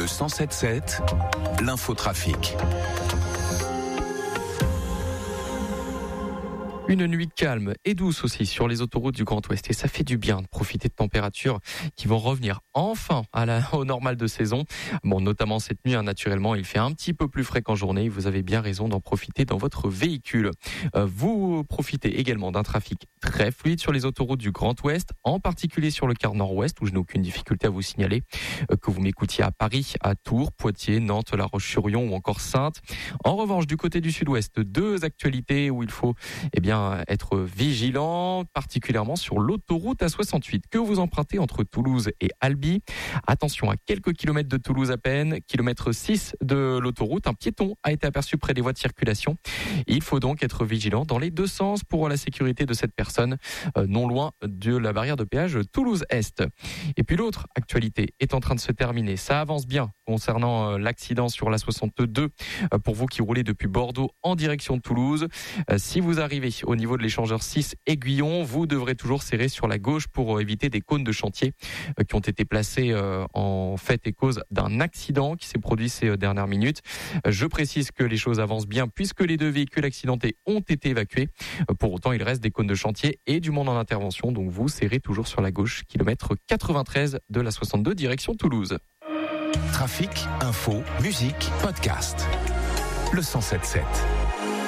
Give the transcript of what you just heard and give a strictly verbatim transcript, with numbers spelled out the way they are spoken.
Le cent sept sept, l'infotrafic. Une nuit calme et douce aussi sur les autoroutes du Grand Ouest et ça fait du bien de profiter de températures qui vont revenir enfin à la, au normal de saison. Bon, notamment cette nuit, hein, naturellement, il fait un petit peu plus frais qu'en journée. Vous avez bien raison d'en profiter dans votre véhicule. Euh, vous profitez également d'un trafic très fluide sur les autoroutes du Grand Ouest, en particulier sur le quart nord-ouest où je n'ai aucune difficulté à vous signaler euh, que vous m'écoutiez à Paris, à Tours, Poitiers, Nantes, La Roche-sur-Yon ou encore Saintes. En revanche, du côté du sud-ouest, deux actualités où il faut, eh bien, être vigilant, particulièrement sur l'autoroute A soixante-huit que vous empruntez entre Toulouse et Albi. Attention, à quelques kilomètres de Toulouse à peine, kilomètre six de l'autoroute, un piéton a été aperçu près des voies de circulation. Il faut donc être vigilant dans les deux sens pour la sécurité de cette personne, euh, non loin de la barrière de péage Toulouse-Est. Et puis l'autre actualité est en train de se terminer. Ça avance bien concernant euh, l'accident sur l'A soixante-deux euh, pour vous qui roulez depuis Bordeaux en direction de Toulouse. Euh, si vous arrivez au niveau de l'échangeur six Aiguillon, vous devrez toujours serrer sur la gauche pour éviter des cônes de chantier qui ont été placés en fait et cause d'un accident qui s'est produit ces dernières minutes. Je précise que les choses avancent bien puisque les deux véhicules accidentés ont été évacués. Pour autant, il reste des cônes de chantier et du monde en intervention, donc vous serrez toujours sur la gauche, kilomètre quatre-vingt-treize de l'A soixante-deux direction Toulouse. Trafic, info, musique, podcast. Le cent sept sept.